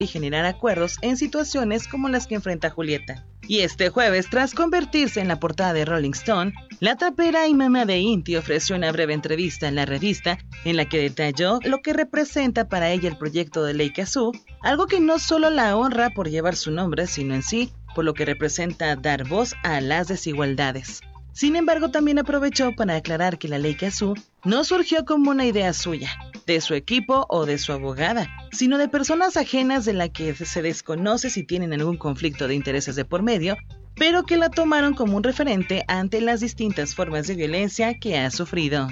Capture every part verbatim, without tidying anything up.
y generar acuerdos en situaciones como las que enfrenta Julieta. Y este jueves, tras convertirse en la portada de Rolling Stone, la trapera y mamá de Inti ofreció una breve entrevista en la revista en la que detalló lo que representa para ella el proyecto de Ley Kazoo, algo que no solo la honra por llevar su nombre, sino en sí por lo que representa dar voz a las desigualdades. Sin embargo, también aprovechó para aclarar que la Ley Kazoo no surgió como una idea suya, de su equipo o de su abogada, sino de personas ajenas de la que se desconoce si tienen algún conflicto de intereses de por medio, pero que la tomaron como un referente ante las distintas formas de violencia que ha sufrido.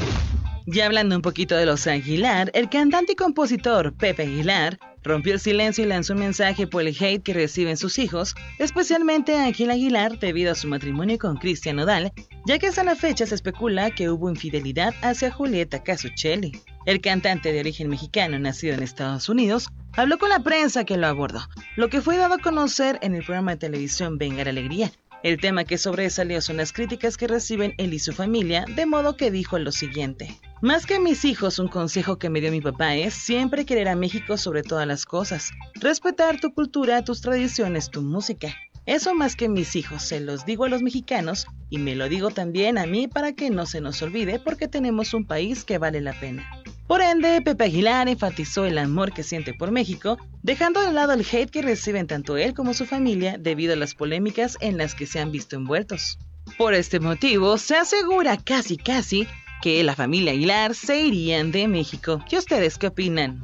Ya hablando un poquito de los Aguilar, el cantante y compositor Pepe Aguilar rompió el silencio y lanzó un mensaje por el hate que reciben sus hijos, especialmente Ángel Aguilar debido a su matrimonio con Cristian Nodal, ya que hasta la fecha se especula que hubo infidelidad hacia Julieta Casuccelli. El cantante de origen mexicano nacido en Estados Unidos habló con la prensa que lo abordó, lo que fue dado a conocer en el programa de televisión Venga la Alegría. El tema que sobresalió son las críticas que reciben él y su familia, de modo que dijo lo siguiente: más que a mis hijos, un consejo que me dio mi papá es siempre querer a México sobre todas las cosas, respetar tu cultura, tus tradiciones, tu música. Eso más que mis hijos, se los digo a los mexicanos y me lo digo también a mí para que no se nos olvide porque tenemos un país que vale la pena. Por ende, Pepe Aguilar enfatizó el amor que siente por México, dejando de lado el hate que reciben tanto él como su familia debido a las polémicas en las que se han visto envueltos. Por este motivo, se asegura casi casi que la familia Aguilar se irían de México. ¿Y ustedes qué opinan?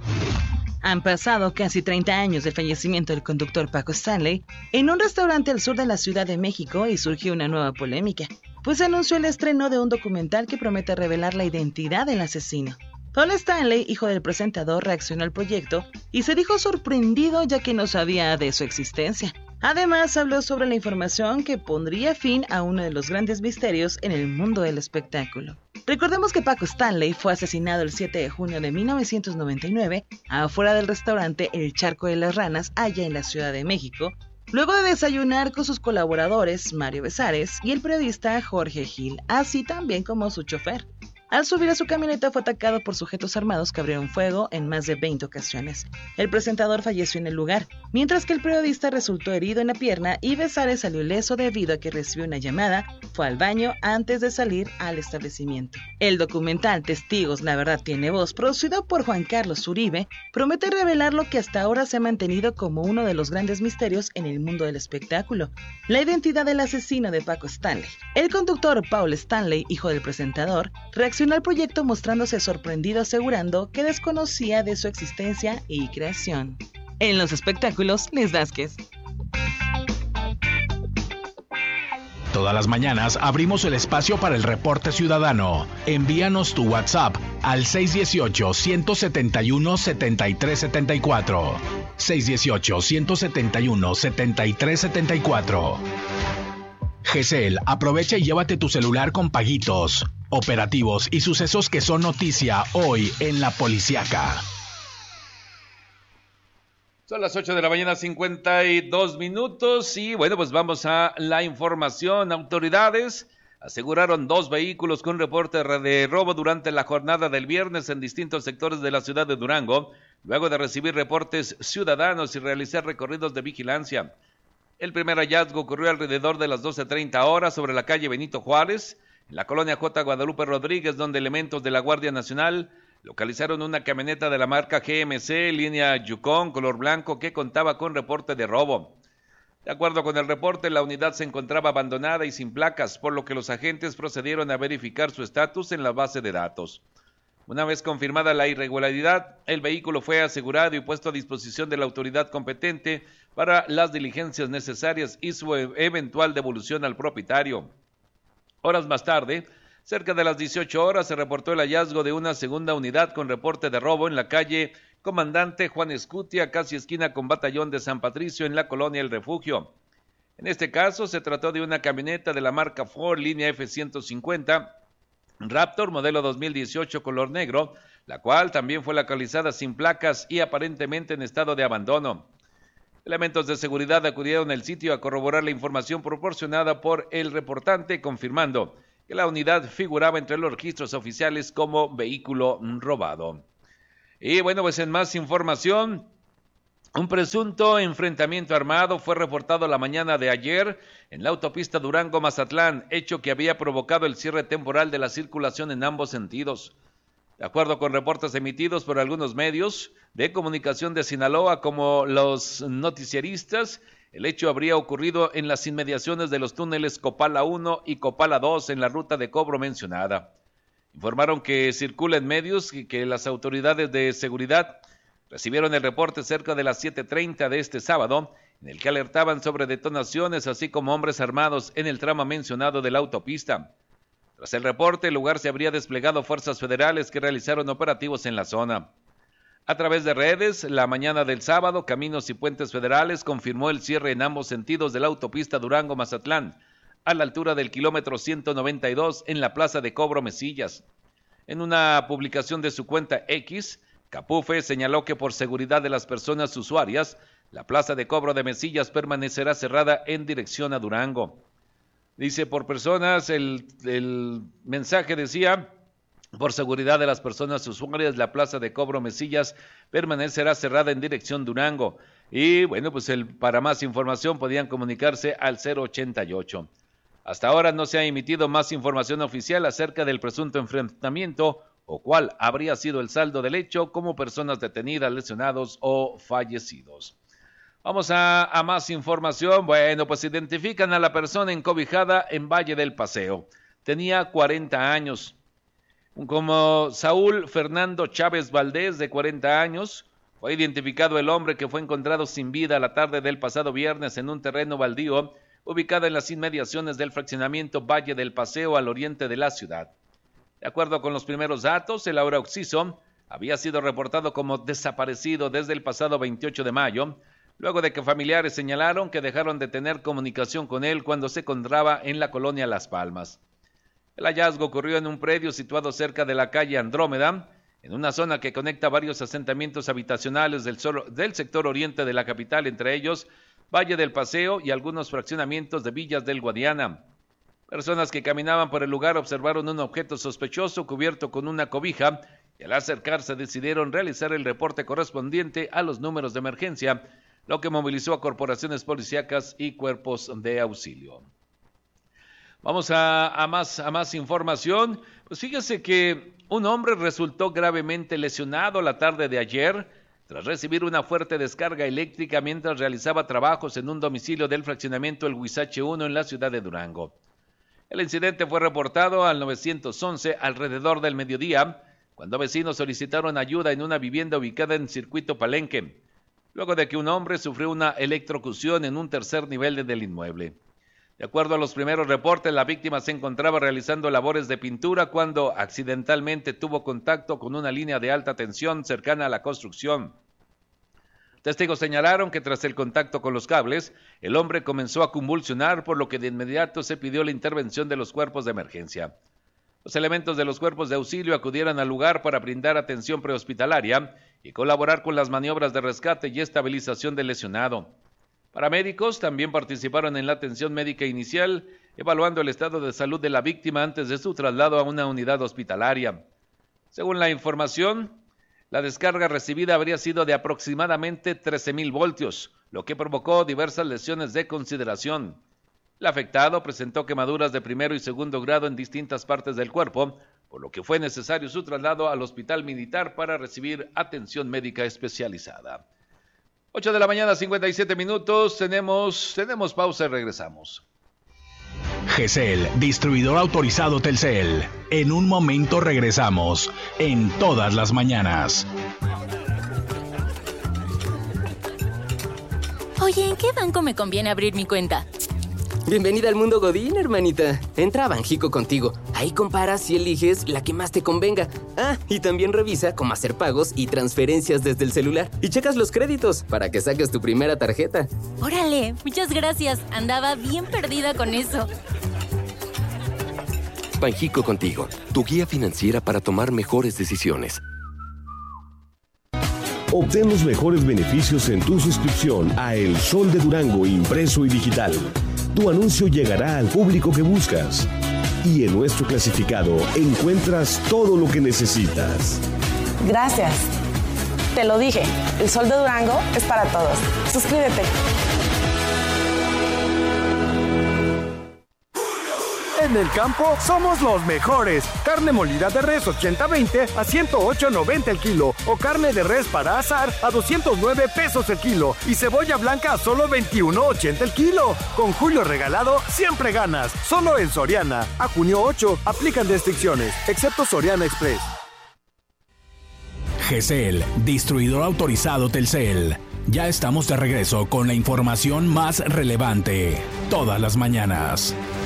Han pasado casi treinta años del fallecimiento del conductor Paco Stanley en un restaurante al sur de la Ciudad de México y surgió una nueva polémica, pues se anunció el estreno de un documental que promete revelar la identidad del asesino. Paul Stanley, hijo del presentador, reaccionó al proyecto y se dijo sorprendido ya que no sabía de su existencia. Además, habló sobre la información que pondría fin a uno de los grandes misterios en el mundo del espectáculo. Recordemos que Paco Stanley fue asesinado el siete de junio de mil novecientos noventa y nueve afuera del restaurante El Charco de las Ranas, allá en la Ciudad de México, luego de desayunar con sus colaboradores Mario Besares y el periodista Jorge Gil, así también como su chofer. Al subir a su camioneta fue atacado por sujetos armados que abrieron fuego en más de veinte ocasiones. El presentador falleció en el lugar, mientras que el periodista resultó herido en la pierna y Besares salió ileso debido a que recibió una llamada, fue al baño antes de salir al establecimiento. El documental Testigos, la verdad tiene voz, producido por Juan Carlos Uribe, promete revelar lo que hasta ahora se ha mantenido como uno de los grandes misterios en el mundo del espectáculo: la identidad del asesino de Paco Stanley. El conductor Paul Stanley, hijo del presentador, reaccionó al proyecto mostrándose sorprendido, asegurando que desconocía de su existencia y creación. En los espectáculos, Liz Vázquez. Todas las mañanas abrimos el espacio para el reporte ciudadano. Envíanos tu WhatsApp al seis uno ocho, uno siete uno, siete tres siete cuatro. seis uno ocho, uno siete uno, siete tres siete cuatro. G C L, aprovecha y llévate tu celular con paguitos, operativos y sucesos que son noticia hoy en La Policiaca. Son las ocho de la mañana, cincuenta y dos minutos, y bueno, pues vamos a la información. Autoridades aseguraron dos vehículos con reporte de robo durante la jornada del viernes en distintos sectores de la ciudad de Durango, luego de recibir reportes ciudadanos y realizar recorridos de vigilancia. El primer hallazgo ocurrió alrededor de las doce treinta horas sobre la calle Benito Juárez, en la colonia J. Guadalupe Rodríguez, donde elementos de la Guardia Nacional localizaron una camioneta de la marca G M C, línea Yukon, color blanco, que contaba con reporte de robo. De acuerdo con el reporte, la unidad se encontraba abandonada y sin placas, por lo que los agentes procedieron a verificar su estatus en la base de datos. Una vez confirmada la irregularidad, el vehículo fue asegurado y puesto a disposición de la autoridad competente para las diligencias necesarias y su eventual devolución al propietario. Horas más tarde, cerca de las dieciocho horas, se reportó el hallazgo de una segunda unidad con reporte de robo en la calle Comandante Juan Escutia, casi esquina con Batallón de San Patricio, en la colonia El Refugio. En este caso, se trató de una camioneta de la marca Ford, línea F ciento cincuenta, Raptor, modelo dos mil dieciocho, color negro, la cual también fue localizada sin placas y aparentemente en estado de abandono. Elementos de seguridad acudieron al sitio a corroborar la información proporcionada por el reportante, confirmando que la unidad figuraba entre los registros oficiales como vehículo robado. Y bueno, pues en más información, Un presunto enfrentamiento armado fue reportado la mañana de ayer en la autopista Durango-Mazatlán, hecho que había provocado el cierre temporal de la circulación en ambos sentidos. De acuerdo con reportes emitidos por algunos medios de comunicación de Sinaloa como los noticieristas, el hecho habría ocurrido en las inmediaciones de los túneles Copala uno y Copala dos en la ruta de cobro mencionada. Informaron que circula en medios y que las autoridades de seguridad recibieron el reporte cerca de las siete treinta de este sábado, en el que alertaban sobre detonaciones, así como hombres armados en el tramo mencionado de la autopista. Tras el reporte, el lugar se habría desplegado fuerzas federales que realizaron operativos en la zona. A través de redes, la mañana del sábado, Caminos y Puentes Federales confirmó el cierre en ambos sentidos de la autopista Durango-Mazatlán, a la altura del kilómetro ciento noventa y dos en la plaza de cobro Mesillas. En una publicación de su cuenta X, Capufe señaló que por seguridad de las personas usuarias, la plaza de cobro de Mesillas permanecerá cerrada en dirección a Durango. Dice, por personas, el, el mensaje decía, por seguridad de las personas usuarias, la plaza de cobro Mesillas permanecerá cerrada en dirección Durango. Y bueno, pues el, para más información podían comunicarse al cero ochenta y ocho. Hasta ahora no se ha emitido más información oficial acerca del presunto enfrentamiento o cuál habría sido el saldo del hecho, como personas detenidas, lesionados o fallecidos. Vamos a, a más información. Bueno, pues identifican a la persona encobijada en Valle del Paseo. Tenía cuarenta años. Como Saúl Fernando Chávez Valdés, de cuarenta años, fue identificado el hombre que fue encontrado sin vida la tarde del pasado viernes en un terreno baldío, ubicado en las inmediaciones del fraccionamiento Valle del Paseo al oriente de la ciudad. De acuerdo con los primeros datos, el ahora occiso había sido reportado como desaparecido desde el pasado veintiocho de mayo, luego de que familiares señalaron que dejaron de tener comunicación con él cuando se encontraba en la colonia Las Palmas. El hallazgo ocurrió en un predio situado cerca de la calle Andrómeda, en una zona que conecta varios asentamientos habitacionales del, solo, del sector oriente de la capital, entre ellos Valle del Paseo y algunos fraccionamientos de Villas del Guadiana. Personas que caminaban por el lugar observaron un objeto sospechoso cubierto con una cobija y al acercarse decidieron realizar el reporte correspondiente a los números de emergencia, lo que movilizó a corporaciones policíacas y cuerpos de auxilio. Vamos a, a, más, a más información. Pues fíjese que un hombre resultó gravemente lesionado la tarde de ayer tras recibir una fuerte descarga eléctrica mientras realizaba trabajos en un domicilio del fraccionamiento El Huizache uno en la ciudad de Durango. El incidente fue reportado al nueve once alrededor del mediodía, cuando vecinos solicitaron ayuda en una vivienda ubicada en Circuito Palenque, luego de que un hombre sufrió una electrocución en un tercer nivel del inmueble. De acuerdo a los primeros reportes, la víctima se encontraba realizando labores de pintura cuando accidentalmente tuvo contacto con una línea de alta tensión cercana a la construcción. Testigos señalaron que tras el contacto con los cables, el hombre comenzó a convulsionar, por lo que de inmediato se pidió la intervención de los cuerpos de emergencia. Los elementos de los cuerpos de auxilio acudieron al lugar para brindar atención prehospitalaria y colaborar con las maniobras de rescate y estabilización del lesionado. Paramédicos también participaron en la atención médica inicial, evaluando el estado de salud de la víctima antes de su traslado a una unidad hospitalaria. Según la información, la descarga recibida habría sido de aproximadamente trece mil voltios, lo que provocó diversas lesiones de consideración. El afectado presentó quemaduras de primero y segundo grado en distintas partes del cuerpo, por lo que fue necesario su traslado al hospital militar para recibir atención médica especializada. ocho de la mañana, cincuenta y siete minutos, tenemos, tenemos pausa y regresamos. G C L, distribuidor autorizado Telcel. En un momento regresamos, en todas las mañanas. Oye, ¿en qué banco me conviene abrir mi cuenta? Bienvenida al mundo Godín, hermanita. Entra a Banjico Contigo. Ahí comparas y eliges la que más te convenga. Ah, y también revisa cómo hacer pagos y transferencias desde el celular. Y checas los créditos para que saques tu primera tarjeta. Órale, muchas gracias. Andaba bien perdida con eso. Banjico Contigo, tu guía financiera para tomar mejores decisiones. Obtén los mejores beneficios en tu suscripción a El Sol de Durango impreso y digital. Tu anuncio llegará al público que buscas. Y en nuestro clasificado encuentras todo lo que necesitas. Gracias. Te lo dije, el Sol de Durango es para todos. Suscríbete. En el campo somos los mejores. Carne molida de res ochenta veinte a ciento ocho noventa el kilo. O carne de res para asar a doscientos nueve pesos el kilo. Y cebolla blanca a solo veintiuno ochenta el kilo. Con Julio Regalado siempre ganas. Solo en Soriana. A junio ocho aplican restricciones, excepto Soriana Express. G C L, distribuidor autorizado Telcel. Ya estamos de regreso con la información más relevante. Todas las mañanas.